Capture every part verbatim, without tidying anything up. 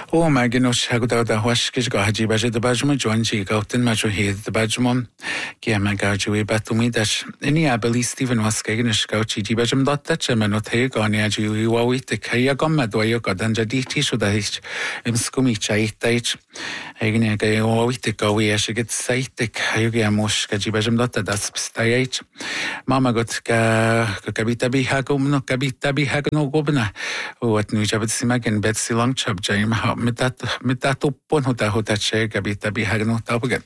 O ma gynnos hagwyd da hwasgys go haji baje da bajma John G gautin ma jo hedd da bajma ge ma gauji we batumi dash ini abeli Stephen waska gynnos gauchi ji bajam dotta chema no the gani aji we wawi te kaya gamma doyo gadan jadi ti so da hich im skumi chai taich egni ga wawi te gawi as get saite kayo ge amos ga ji bajam dotta das stayich mama got ka kabita bi hagum no kabita bi hagno gobna o at nu jabat simagen bet silang chab jaim mit dat mit dat uppon hota hota chega bita bi hagno tabugan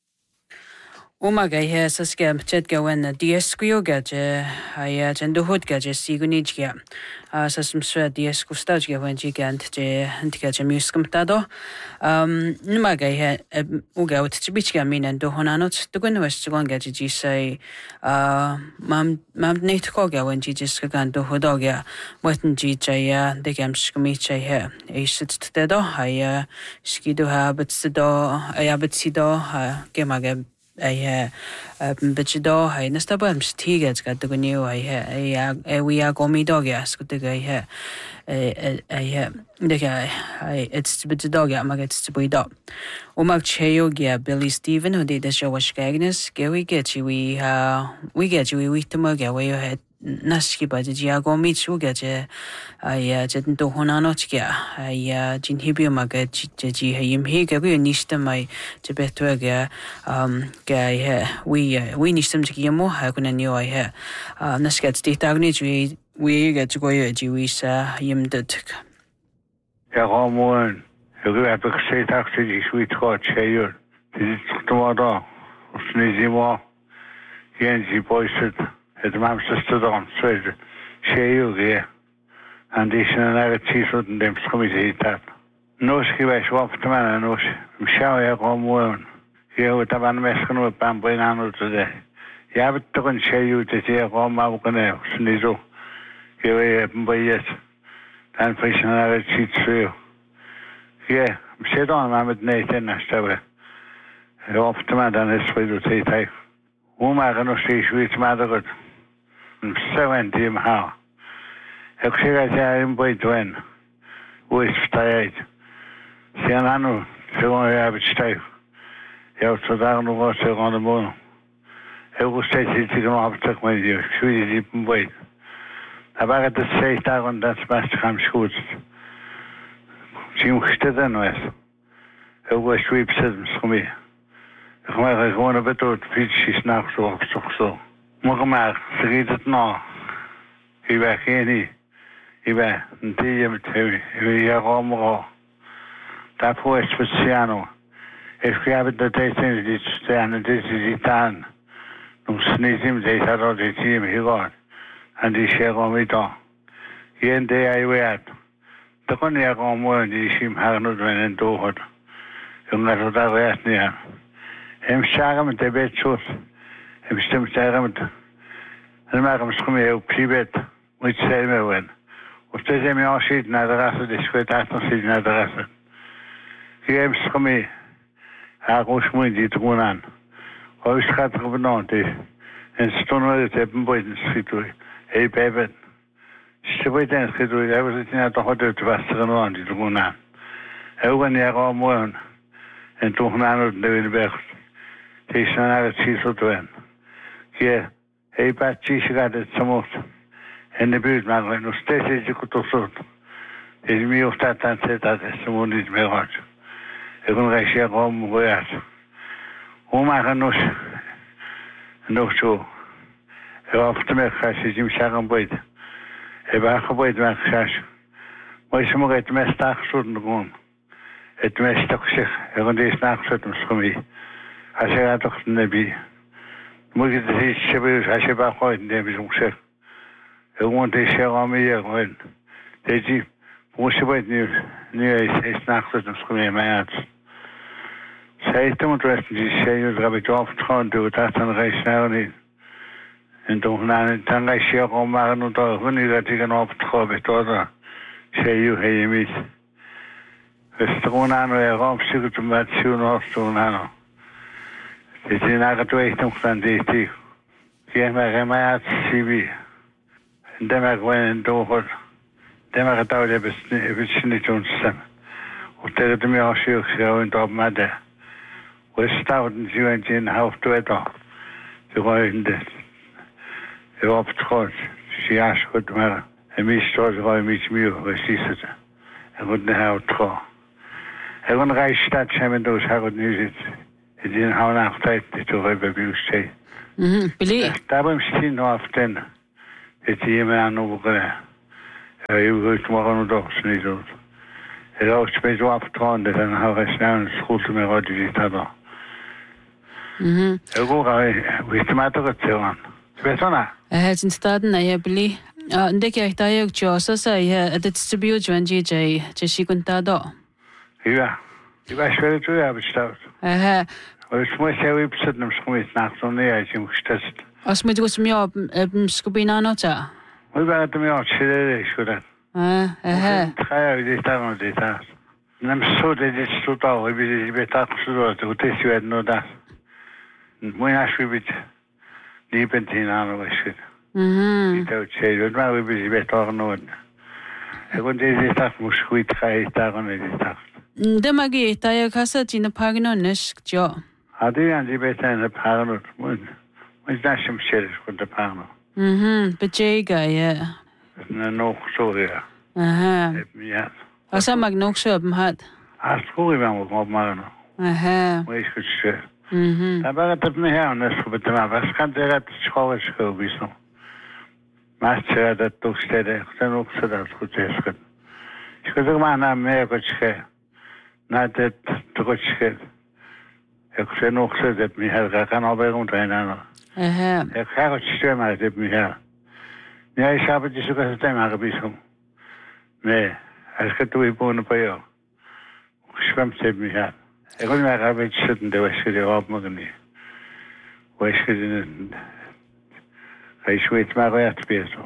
Umaga he saske chet gawen dieskuyo gaje aya jendo hot gaje siguni jga asasm swa diesku staj gawen jigant je antikaje muskum tado um numaga he uga ut chibichga minen do honanot tugun was tugun gaje ji say uh mam mam net ko gawen ji jiska gan do hodoga watn ji jaya de gam skumi jaya e sit tado aya skido ha betsido aya betsido gemaga I bichido hai nastabam stiget gat the new I I we are gomi dog as good guy here I I the guy I it's bichido ya magets to be dog Umag Cheyogia Billy Stephen who did the show was Agnes we get you we uh we get you we with the mug where you had Naski by the Giago Mitsu get I didn't do Honanochia I Jin Hibio Magat Ji him he gave you nista my Tibetwega um guy we we need some to give more how can I know I hear uh Naskat state we we get to go Jewish yim did Ja gewoon ik heb gezegd dat ze die sweet gaat cheer dit is tomorrow of niet geen zie boys het mam sister dan zo cheer ge en die zijn naar het zien zo de commissie dat no schrijf je op te maken no schau ja gewoon je wordt dan mes genoeg bij een aan het de je hebt toch een cheer te zeggen gewoon maar kunnen niet zo je hebt bij je dan precies naar het zien zo ja zit dan maar met Nathan naast je op te maken dan is het weer te tijd hoe maar nog steeds iets maar dat seventy ha ik zeg dat jij in bij doen hoe is het tijd zijn aan nu zo ja het stijf ja zo daar nog wat zo aan de boom heel goed steeds iets te op te komen je zie je die bij maar het is steeds daar en dat is best gaan goed zie je het dan was heel goed sweep zitten voor mij ik maak gewoon een beetje fietsjes naar zo zo zo maar maar zeg het nou ik ben geen ik ben een die met je ja allemaal dat voor speciaal ik heb dat deze dit staan dit is dit aan om snizim deze had dit team hier en die zeggen met dat geen de hij werd dan kon je gewoon die sim haar nooit en door jongen dat werd niet hem zeggen met de bedjes hem stemt zeggen met en maar hem schome heel privé moet zijn we wen of ze zijn me als je naar de rest de schwet nog zit naar de rest je hem schome haar ons moet dit gewoon aan hoe schat er benauwd is en stonden we het hebben bij de schiet hey baby ze weet en schiet we hebben het niet toch het was er nog aan die gewoon aan heel wanneer al mooi en toch naar de berg het is naar het ziet zo doen ja hey patje gaat het soms en de buurt maar nog steeds is het goed zo het is meer of dat dan zit dat is zo niet meer hard ik wil reis hier om weer hoe maar nog nog zo heel af te merken als je hem zeggen weet heb ik gebeurd met gas maar je moet het meest aangesloten gewoon het meest ook zeg en deze aangesloten misschien als je dat toch niet bij moet je het iets hebben als je bij gooit neem je zo'n zeg ik moet deze zeggen aan mij gewoon deze moest je weet nu nu is is aangesloten misschien mijn arts zij het moet wezen die zei dat ik af te gaan doen dat dan reis naar niet en toen na dan reis je gewoon maar nu toch wanneer dat ik een op te gaan betonen zei je hey mis het gewoon aan weer op zoek te met zo'n afstand aan het is naar het weten van die die je maar maar het C V en dan maar gewoon door dan maar het oude hebben niet niet ons Utere de mi asio xew yn dob made. Westawd yn siwen ti'n hawft wedo. Dwi'n gwain de. Dwi'n optchod. Si asgwyd mae'r emistod roi mis miw. Westisod. Egwyd na hawt tro. Egwyd rai stad sefyn dos hagwyd niwsid. Ydyn hawn aftaid. Dwi'n rhoi bebiws te. Bili? Dabym styn o aften. Ydyn yma anw bwgynna. Yw gwyt mwyn o dos ni dod. Ydyn oes beth o aftron. Ydyn hawres nawn sgwlt yma roi di tado. Ydyn gwyt wyt yma dy gytio an. Beth o'na? Het in staden na je bili. Ndek je ta je chosa sa je het distribute wan je je je sigunta do. Ja. Die was wel toe ja bestaan. Eh. Oes mooi se wy bsyd nam sgwyd nach so ne ai sim gstast. As moet was mi op skubina nota. Wy ba dim yo chile sgwyd. Eh eh. Traia wy sta no de ta. Nam so de de stuta wy bi de beta ksuro de te si wed no da. Mooi na swi bit. Die bent in aan was het. Mhm. Die dat zei dat maar we bezig met toch nooit. Ik kon deze dag moest goed gaan daar aan deze dag. Demagi ta je kasa tin pagino nesk jo. Had je aan die beten de parno moet. Moet dat sem serieus voor de parno. Mhm. Bejega je. Nog zo ja. Aha. Ja. Asa mag nog zo op had. Als goed we moet op maar no. Aha. Moet ik het. Mhm. Daar ben ik me her nes voor de maar was kan er het school school wissen. Maar ze dat toch steden, dan ook ze dat goed is. Ik zeg maar naar meer wat je na dat toch je. Ik zeg nog ze dat me her kan al bij rond en dan. Aha. Ik ga het stemmen maar dat me her. Ja, ik heb het zo gezegd maar gebieden. Nee, als ik doe boven bij jou. Schwemt het me her. Ik wil maar hebben het zitten de was je op me niet. Was je Hij zweet maar uit beter.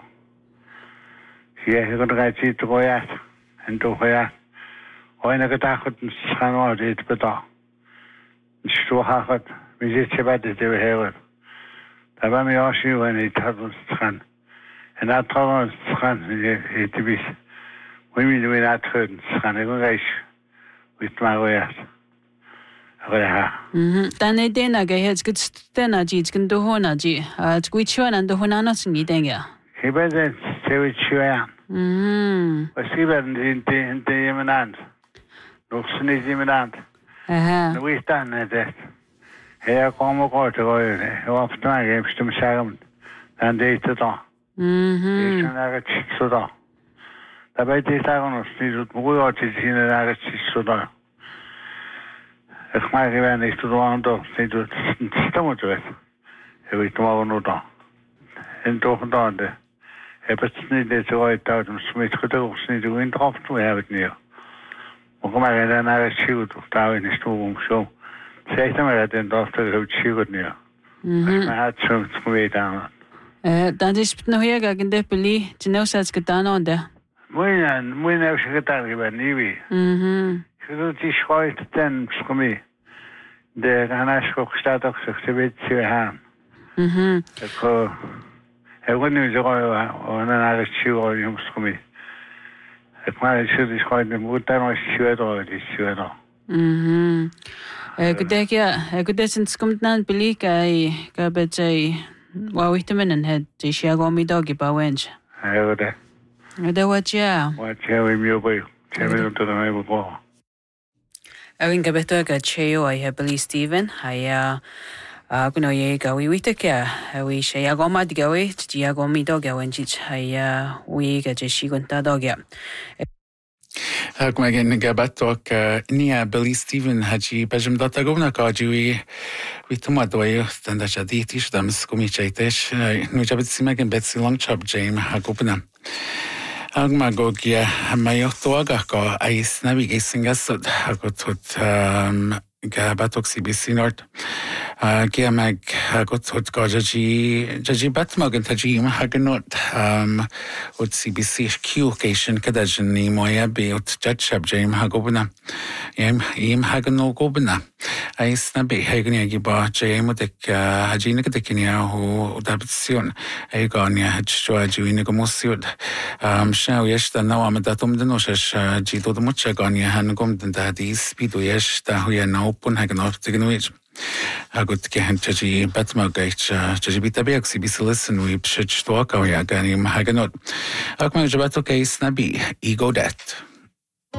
Hier hebben we het ziet royaat en toch ja. Ooit gedacht het gaan we dit betaal. Sto haat, we zitten bij de te hebben. Daar ben je als je en het had ons gaan. En dat trouwens gaan het is. We moeten weer naar het gaan. Ik reis. Weet maar royaat. Ja. Mhm. Dan het dena ge het gut stena ji kan do hona ji. Het goed chwa nan do hona na singi denga. Ik ben het zo chwa. Mhm. Was je bent in de in de jemenand. Nog snit jemenand. Aha. Nu is dan net. Hij kwam ook uit hoor. Of dan heb je hem zeggen. Dan deed het dan. Mhm. Ik naar het zo dan. Daarbij deed hij ons niet het mooi uit te zien naar het zo dan. Ik maak je wel niet te doen toch. Niet het stemmen te weten. Ik weet maar nog dan. En toch dan de. Heb het niet net zo uit uit om smit gedrukt niet doen erop toe heb ik niet. Maar kom maar dan naar het schild of daar in de stoel om zo. Zeg dan maar dat in dat er het schild niet. Mhm. Maar het zo weet aan. Eh dan is het nog hier ga de peli. Tino sats gedaan onder. Mooi mooi nou ze gedaan hebben niet wie. Mhm. Je doet die schoot ten schomie. De Hanaschok staat ook zich te weten te gaan. Mhm. Ik heb nu zo een naar het schild om schomie. Ik maar het is gewoon de moet dan als schild door die schild. Mhm. Eh goed ja, goed dat het komt nan peli kai ka bejai. Wa vitaminen het is ja gomi dogi ba wench. Ja, dat. Dat wat ja. Wat jij weer meer bij. Jij wil dat dan even qua. Awin ka beto ka cheo ai ha Billy Steven haya a kuno ye ka wi wita ka wi she ya goma diga wi ti ya gomi do ga wen chi haya wi ka je shi gun ta do ga Hag meg in gabatok nia Billy Steven haji bajim data gona ka jiwi wi tuma doy stand da jadit is dam skumi chaitesh nu jabit simag betsi long chop jam hagopna Ag magogia mayotoaga ka ais navigation gasod hagotot batok C B C Nord. Gia meg got hod gaji jaji batmag and tajim haganot um od C B C Q cation kadajin ni moya be od judge jam hagobna. Im im hagano gobna. Aisna be hagani giba jam od hajina kadakinia ho dabsion. Aigania hajwa juina gomosiod. Um shau yeshta na amadatum denoshash jito the mucha gania hangom da di speedo yeshta hu ya na open haganot tignwich. Agut gehan jaji batma gaich jaji bitabiak si bisilisen we should talk au ya gani haganot. Akma jabato case nabi ego debt.